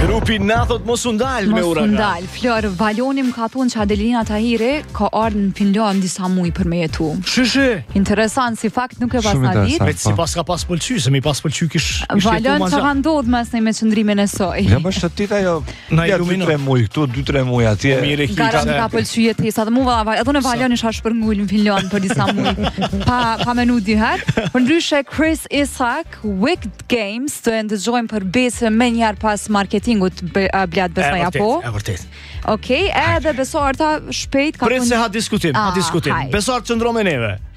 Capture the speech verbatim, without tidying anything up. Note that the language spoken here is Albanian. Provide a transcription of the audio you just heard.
Grupi na thot mos u ndal me uragan. Mos u ndal. Flor, Valoni më ka thonë që Adelina Tahiri ka ardhur në Finland disa muaj për me jetu. Shyshe. Interesant, si fakt nuk e pas na ditë. Vetë si pas ka pas pëlqy, se mi pas pëlqy kish. Valon çka ka ndodhur mes ne me çndrimin e saj. Ja më shëtit ajo. Na ja dy tre muaj këtu, dy tre muaj atje. Mirë Gara ka pëlqy jetesa. Dhe mua edhe në Valon isha shpërngul në Finland për disa muaj. Pa pa menu di hat. Por ndryshe Chris Isaac, Wicked Games, të ndëgjojmë për besë më një herë pas marketingut Blad besoj apo? E vërtet. Okej, edhe besoj ta shpejt ka. Prit se ha diskutim, ha diskutim. Besoj çndro me neve.